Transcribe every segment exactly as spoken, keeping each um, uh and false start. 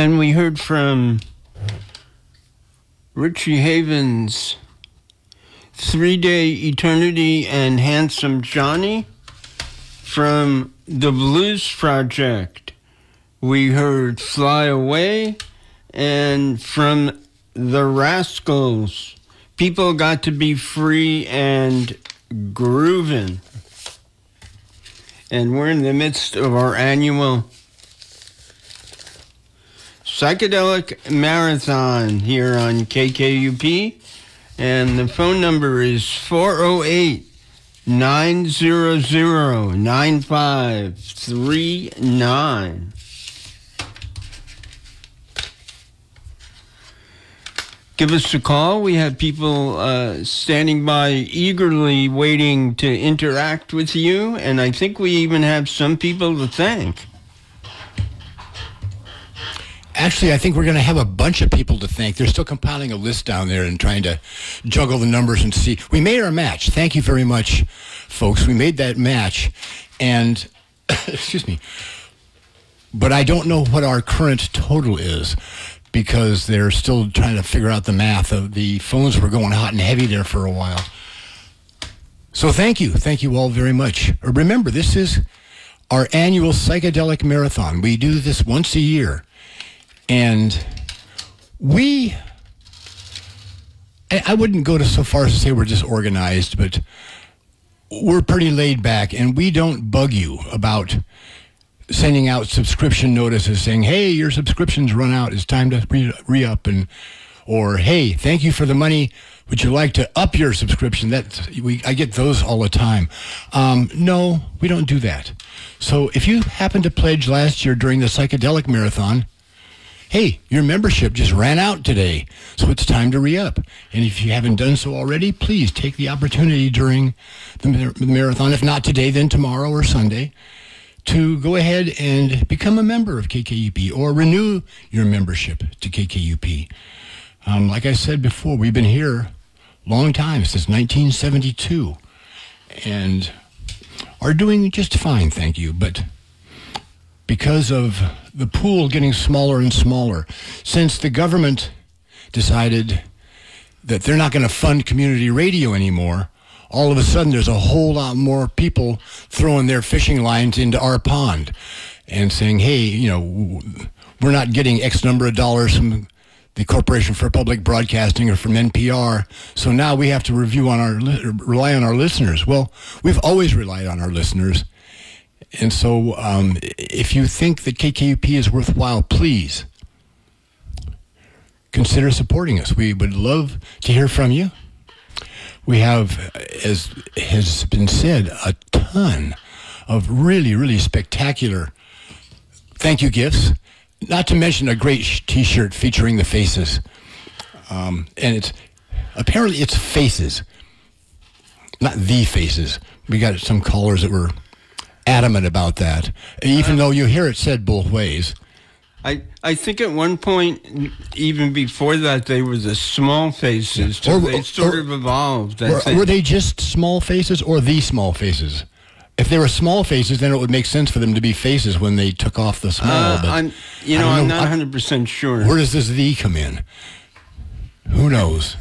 And we heard from Richie Havens, Three Day Eternity, and Handsome Johnny. From the Blues Project, we heard Fly Away, and from the Rascals, People Got to Be Free and Groovin'. And we're in the midst of our annual Psychedelic Marathon here on K K U P, and the phone number is four oh eight, nine hundred, nine five three nine. Give us a call. We have people uh, standing by eagerly waiting to interact with you, and I think we even have some people to thank. Actually, I think we're going to have a bunch of people to thank. They're still compiling a list down there and trying to juggle the numbers and see. We made our match. Thank you very much, folks. We made that match. And, excuse me, but I don't know what our current total is because they're still trying to figure out the math. Of the phones were going hot and heavy there for a while. So thank you. Thank you all very much. Remember, this is our annual Psychedelic Marathon. We do this once a year. And we, I wouldn't go to so far as to say we're disorganized, but we're pretty laid back, and we don't bug you about sending out subscription notices saying, hey, your subscription's run out, it's time to re- re-up, and or, hey, thank you for the money, would you like to up your subscription? That we, I get those all the time. Um, no, we don't do that. So if you happen to pledge last year during the Psychedelic Marathon, hey, your membership just ran out today, so it's time to re-up. And if you haven't done so already, please take the opportunity during the, mar- the marathon, if not today, then tomorrow or Sunday, to go ahead and become a member of K K U P or renew your membership to K K U P. Um, like I said before, we've been here a long time, since nineteen seventy-two, and are doing just fine, thank you. But because of the pool getting smaller and smaller, since the government decided that they're not going to fund community radio anymore, all of a sudden there's a whole lot more people throwing their fishing lines into our pond and saying, hey, you know, we're not getting X number of dollars from the Corporation for Public Broadcasting or from N P R, so now we have to review on our rely on our listeners. Well, we've always relied on our listeners. And so um, if you think that K K U P is worthwhile, please consider supporting us. We would love to hear from you. We have, as has been said, a ton of really, really spectacular thank you gifts, not to mention a great T-shirt featuring the faces. Um, and it's apparently it's faces, not the faces. We got some callers that were adamant about that, even though you hear it said both ways. I, I think at one point, even before that, they were the small faces. So or, they sort or, of evolved. I or, think. Were they just small faces or the small faces? If they were small faces, then it would make sense for them to be faces when they took off the small. Uh, but I'm, you know, I'm know, not one hundred percent sure. Where does this the come in? Who knows?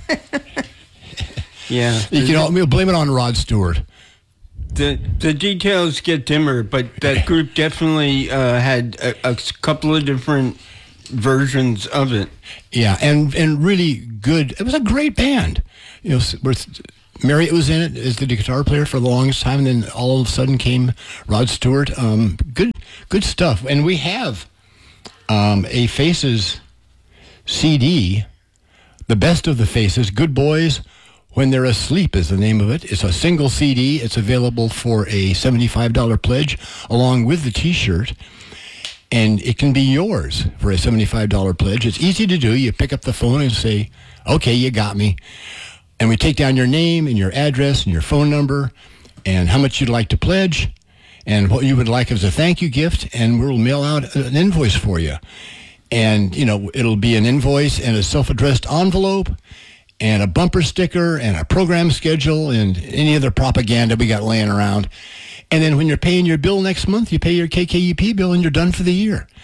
Yeah. You know, we'll blame it on Rod Stewart. The the details get dimmer, but that group definitely uh, had a, a couple of different versions of it. Yeah, and and really good. It was a great band. You know, with Marriott was in it as the guitar player for the longest time, and then all of a sudden came Rod Stewart. Um, good good stuff. And we have um, a Faces C D, the best of the Faces, Good Boys When They're Asleep is the name of it. It's a single C D. It's available for a seventy-five dollars pledge along with the T-shirt. And it can be yours for a seventy-five dollars pledge. It's easy to do. You pick up the phone and say, okay, you got me. And we take down your name and your address and your phone number and how much you'd like to pledge and what you would like as a thank you gift, and we'll mail out an invoice for you. And, you know, it'll be an invoice and a self-addressed envelope and a bumper sticker and a program schedule and any other propaganda we got laying around. And then when you're paying your bill next month, you pay your K K U P bill and you're done for the year.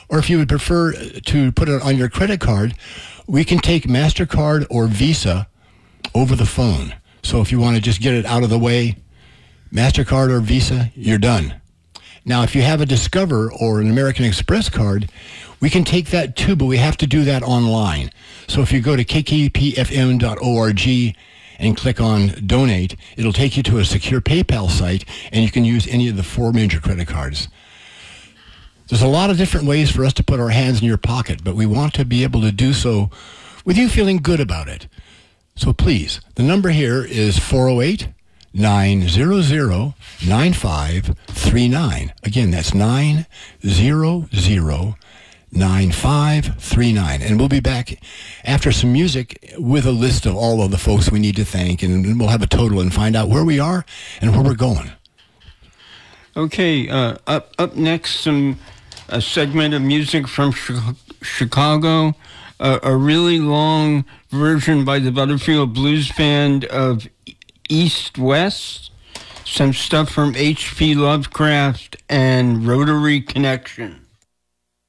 Or if you would prefer to put it on your credit card, we can take MasterCard or Visa over the phone. So if you want to just get it out of the way, MasterCard or Visa, you're done. Now, if you have a Discover or an American Express card, we can take that too, but we have to do that online. So if you go to k k u p f m dot org and click on Donate, it'll take you to a secure PayPal site, and you can use any of the four major credit cards. There's a lot of different ways for us to put our hands in your pocket, but we want to be able to do so with you feeling good about it. So please, the number here is four oh eight, nine hundred, nine five three nine. Again, that's nine hundred, nine five three nine. And we'll be back after some music with a list of all of the folks we need to thank, and we'll have a total and find out where we are and where we're going. Okay, uh, up up next, some a segment of music from Chi- Chicago, uh, a really long version by the Butterfield Blues Band of East West, some stuff from H P Lovecraft and Rotary Connection.